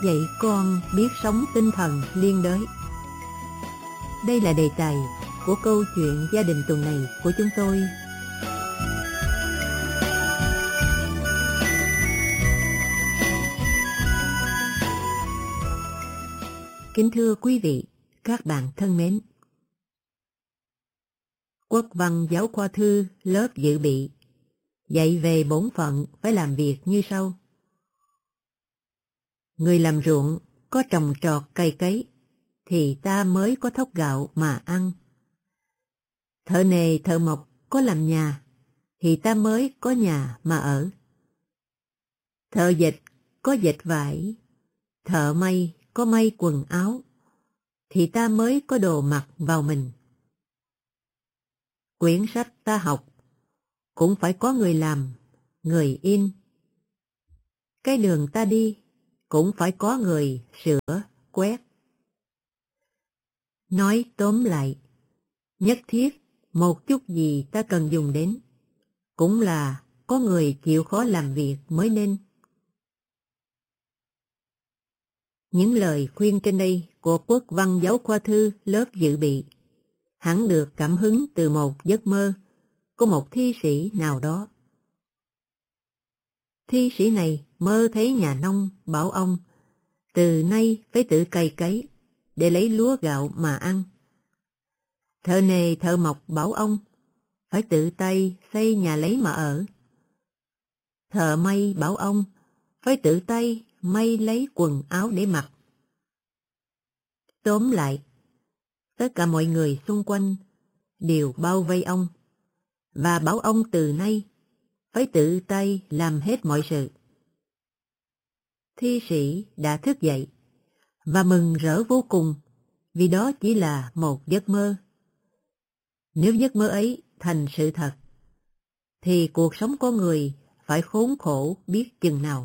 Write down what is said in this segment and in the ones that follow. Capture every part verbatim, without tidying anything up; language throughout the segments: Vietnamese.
dạy con biết sống tinh thần liên đới. Đây là đề tài của câu chuyện gia đình tuần này của chúng tôi. Kính thưa quý vị, các bạn thân mến. Quốc văn giáo khoa thư lớp dự bị dạy về bổn phận phải làm việc như sau. Người làm ruộng có trồng trọt cày cấy thì ta mới có thóc gạo mà ăn. Thợ nề thợ mộc có làm nhà thì ta mới có nhà mà ở. Thợ dệt có dệt vải, thợ may có may quần áo thì ta mới có đồ mặc vào mình. Quyển sách ta học cũng phải có người làm, người in. Cái đường ta đi cũng phải có người sửa, quét. Nói tóm lại, nhất thiết một chút gì ta cần dùng đến, cũng là có người chịu khó làm việc mới nên. Những lời khuyên trên đây của Quốc văn giáo khoa thư lớp dự bị hẳn được cảm hứng từ một giấc mơ của một thi sĩ nào đó. Thi sĩ này mơ thấy nhà nông bảo ông từ nay phải tự cày cấy để lấy lúa gạo mà ăn. Thợ nề thợ mộc bảo ông phải tự tay xây nhà lấy mà ở. Thợ may bảo ông phải tự tay may lấy quần áo để mặc. Tóm lại, tất cả mọi người xung quanh đều bao vây ông và bảo ông từ nay phải tự tay làm hết mọi sự. Thi sĩ đã thức dậy và mừng rỡ vô cùng vì đó chỉ là một giấc mơ. Nếu giấc mơ ấy thành sự thật, thì cuộc sống con người phải khốn khổ biết chừng nào.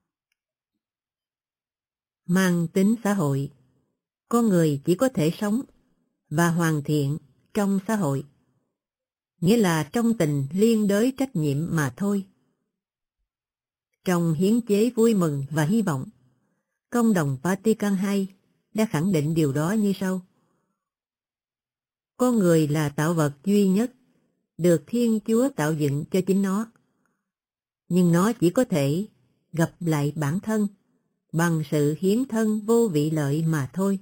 Mang tính xã hội, con người chỉ có thể sống và hoàn thiện trong xã hội, nghĩa là trong tình liên đới trách nhiệm mà thôi. Trong hiến chế vui mừng và hy vọng, Công đồng Vatican hai đã khẳng định điều đó như sau. Con người là tạo vật duy nhất được Thiên Chúa tạo dựng cho chính nó, nhưng nó chỉ có thể gặp lại bản thân bằng sự hiến thân vô vị lợi mà thôi.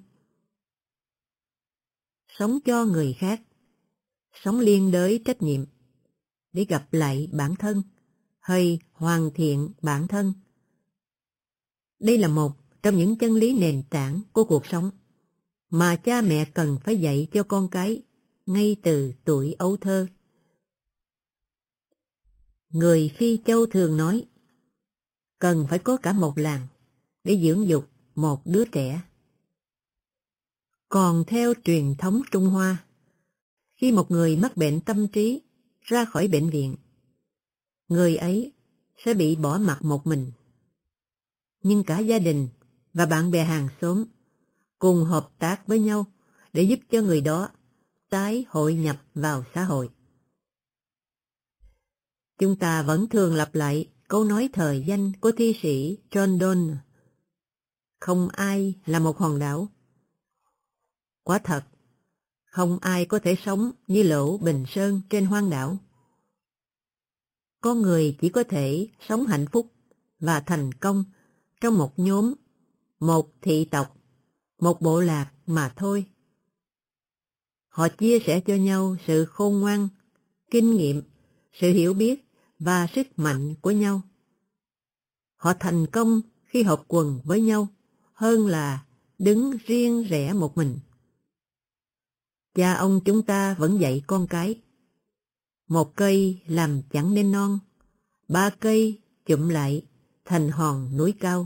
Sống cho người khác, sống liên đới trách nhiệm để gặp lại bản thân hay hoàn thiện bản thân. Đây là một trong những chân lý nền tảng của cuộc sống mà cha mẹ cần phải dạy cho con cái ngay từ tuổi ấu thơ. Người Phi Châu thường nói, cần phải có cả một làng để dưỡng dục một đứa trẻ. Còn theo truyền thống Trung Hoa, khi một người mắc bệnh tâm trí ra khỏi bệnh viện, người ấy sẽ bị bỏ mặc một mình. Nhưng cả gia đình và bạn bè hàng xóm cùng hợp tác với nhau để giúp cho người đó tái hội nhập vào xã hội. Chúng ta vẫn thường lặp lại câu nói thời danh của thi sĩ John Donne: không ai là một hòn đảo. Quả thật, không ai có thể sống như Lỗ Bình Sơn trên hoang đảo. Con người chỉ có thể sống hạnh phúc và thành công trong một nhóm, một thị tộc, một bộ lạc mà thôi. Họ chia sẻ cho nhau sự khôn ngoan, kinh nghiệm, sự hiểu biết và sức mạnh của nhau. Họ thành công khi hợp quần với nhau hơn là đứng riêng rẽ một mình. Cha ông chúng ta vẫn dạy con cái: một cây làm chẳng nên non, ba cây chụm lại thành hòn núi cao.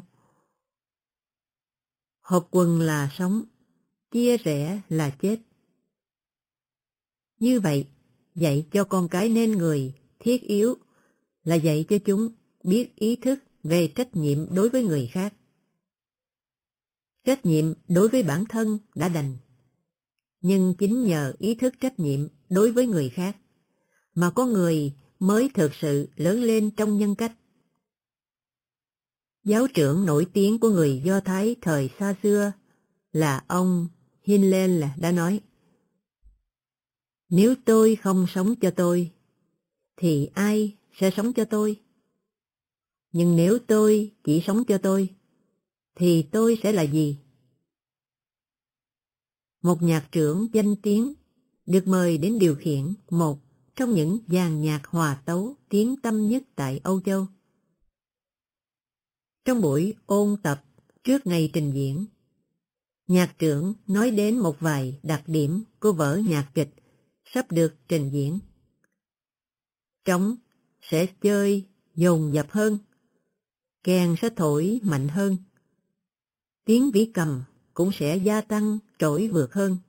Hợp quần là sống, chia rẽ là chết. Như vậy, dạy cho con cái nên người thiết yếu là dạy cho chúng biết ý thức về trách nhiệm đối với người khác. Trách nhiệm đối với bản thân đã đành, nhưng chính nhờ ý thức trách nhiệm đối với người khác mà con người mới thực sự lớn lên trong nhân cách. Giáo trưởng nổi tiếng của người Do Thái thời xa xưa là ông Hillel đã nói: nếu tôi không sống cho tôi, thì ai sẽ sống cho tôi? Nhưng nếu tôi chỉ sống cho tôi, thì tôi sẽ là gì? Một nhạc trưởng danh tiếng được mời đến điều khiển một trong những dàn nhạc hòa tấu tiếng tăm nhất tại Âu Châu. Trong buổi ôn tập trước ngày trình diễn, nhạc trưởng nói đến một vài đặc điểm của vở nhạc kịch sắp được trình diễn. Trống sẽ chơi dồn dập hơn, kèn sẽ thổi mạnh hơn, tiếng vĩ cầm cũng sẽ gia tăng trỗi vượt hơn.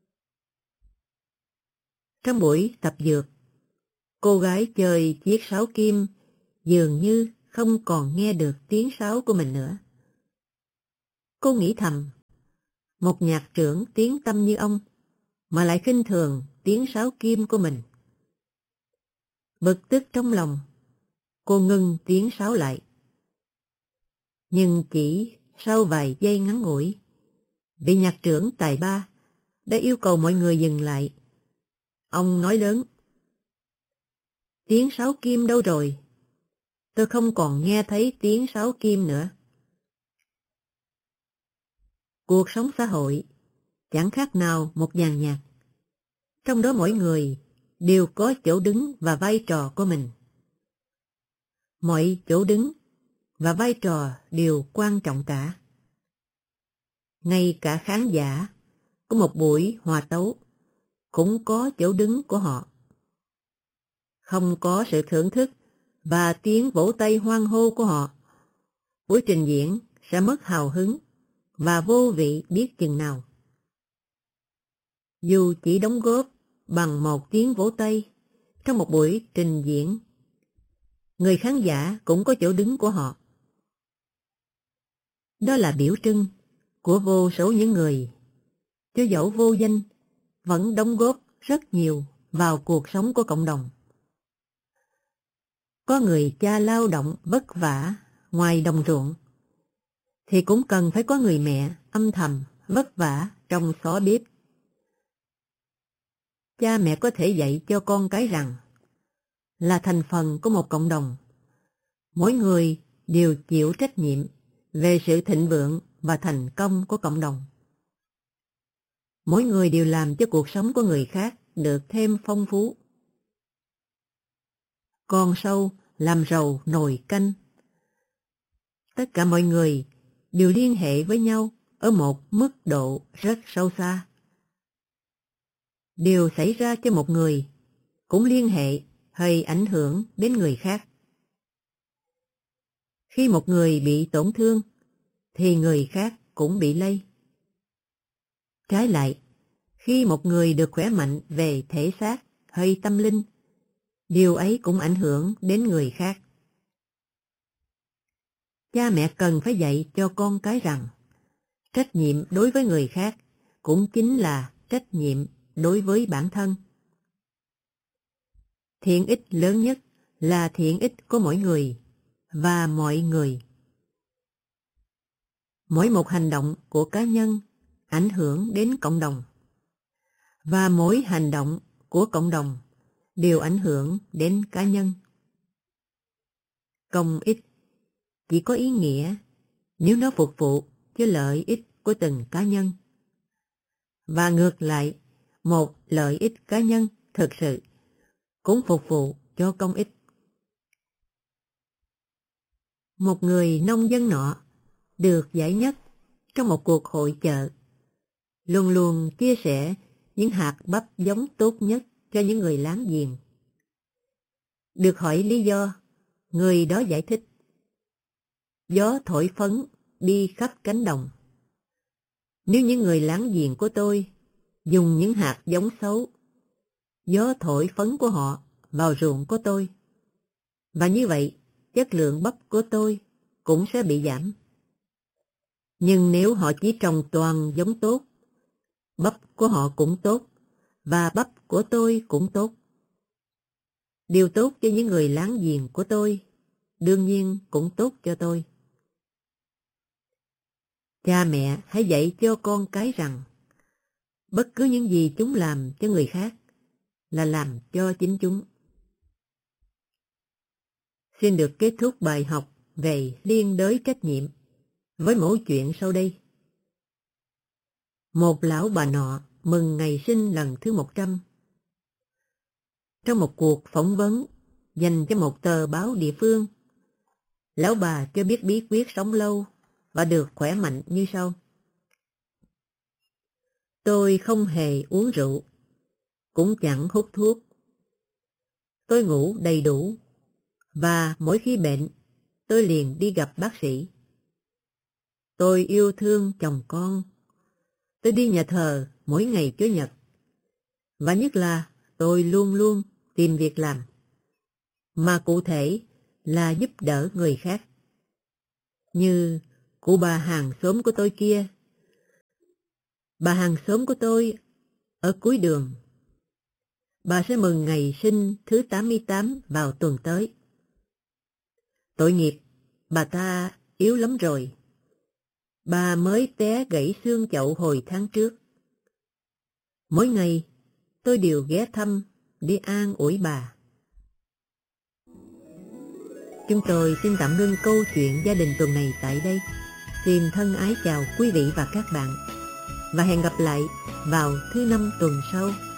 Trong buổi tập dượt, cô gái chơi chiếc sáo kim dường như không còn nghe được tiếng sáo của mình nữa. Cô nghĩ thầm, một nhạc trưởng tiếng tăm như ông mà lại khinh thường tiếng sáo kim của mình. Bực tức trong lòng, cô ngưng tiếng sáo lại. Nhưng chỉ sau vài giây ngắn ngủi, vị nhạc trưởng tài ba đã yêu cầu mọi người dừng lại. Ông nói lớn: tiếng sáo kim đâu rồi? Tôi không còn nghe thấy tiếng sáo kim nữa. Cuộc sống xã hội chẳng khác nào một dàn nhạc, trong đó mỗi người đều có chỗ đứng và vai trò của mình. Mọi chỗ đứng và vai trò đều quan trọng cả. Ngay cả khán giả của một buổi hòa tấu cũng có chỗ đứng của họ. Không có sự thưởng thức và tiếng vỗ tay hoan hô của họ, buổi trình diễn sẽ mất hào hứng và vô vị biết chừng nào. Dù chỉ đóng góp bằng một tiếng vỗ tay trong một buổi trình diễn, người khán giả cũng có chỗ đứng của họ. Đó là biểu trưng của vô số những người, cho dẫu vô danh, vẫn đóng góp rất nhiều vào cuộc sống của cộng đồng. Có người cha lao động vất vả ngoài đồng ruộng, thì cũng cần phải có người mẹ âm thầm vất vả trong xó bếp. Cha mẹ có thể dạy cho con cái rằng là thành phần của một cộng đồng, mỗi người đều chịu trách nhiệm về sự thịnh vượng và thành công của cộng đồng. Mỗi người đều làm cho cuộc sống của người khác được thêm phong phú. Con sâu làm rầu nồi canh. Tất cả mọi người đều liên hệ với nhau ở một mức độ rất sâu xa. Điều xảy ra cho một người cũng liên hệ hay ảnh hưởng đến người khác. Khi một người bị tổn thương, thì người khác cũng bị lây. Trái lại, khi một người được khỏe mạnh về thể xác hay tâm linh, điều ấy cũng ảnh hưởng đến người khác. Cha mẹ cần phải dạy cho con cái rằng trách nhiệm đối với người khác cũng chính là trách nhiệm đối với bản thân. Thiện ích lớn nhất là thiện ích của mỗi người và mọi người. Mỗi một hành động của cá nhân ảnh hưởng đến cộng đồng, và mỗi hành động của cộng đồng đều ảnh hưởng đến cá nhân. Công ích chỉ có ý nghĩa nếu nó phục vụ cho lợi ích của từng cá nhân. Và ngược lại, một lợi ích cá nhân thực sự cũng phục vụ cho công ích. Một người nông dân nọ được giải nhất trong một cuộc hội chợ, luôn luôn chia sẻ những hạt bắp giống tốt nhất cho những người láng giềng. Được hỏi lý do, người đó giải thích: gió thổi phấn đi khắp cánh đồng. Nếu những người láng giềng của tôi dùng những hạt giống xấu, gió thổi phấn của họ vào ruộng của tôi, và như vậy chất lượng bắp của tôi cũng sẽ bị giảm. Nhưng nếu họ chỉ trồng toàn giống tốt, bắp của họ cũng tốt, và bắp của tôi cũng tốt. Điều tốt cho những người láng giềng của tôi, đương nhiên cũng tốt cho tôi. Cha mẹ hãy dạy cho con cái rằng bất cứ những gì chúng làm cho người khác là làm cho chính chúng. Xin được kết thúc bài học về liên đới trách nhiệm với mẫu chuyện sau đây. Một lão bà nọ mừng ngày sinh lần thứ một trăm. Trong một cuộc phỏng vấn dành cho một tờ báo địa phương, lão bà cho biết bí quyết sống lâu và được khỏe mạnh như sau. Tôi không hề uống rượu, cũng chẳng hút thuốc. Tôi ngủ đầy đủ, và mỗi khi bệnh, tôi liền đi gặp bác sĩ. Tôi yêu thương chồng con. Tôi đi nhà thờ mỗi ngày Chủ nhật. Và nhất là tôi luôn luôn tìm việc làm, mà cụ thể là giúp đỡ người khác. Như cụ bà hàng xóm của tôi kia. Bà hàng xóm của tôi ở cuối đường. Bà sẽ mừng ngày sinh thứ tám mươi tám vào tuần tới. Tội nghiệp, bà ta yếu lắm rồi. Bà mới té gãy xương chậu hồi tháng trước. Mỗi ngày tôi đều ghé thăm đi an ủi bà. Chúng tôi xin tạm ngưng câu chuyện gia đình tuần này tại đây. Xin thân ái chào quý vị và các bạn, và hẹn gặp lại vào thứ năm tuần sau.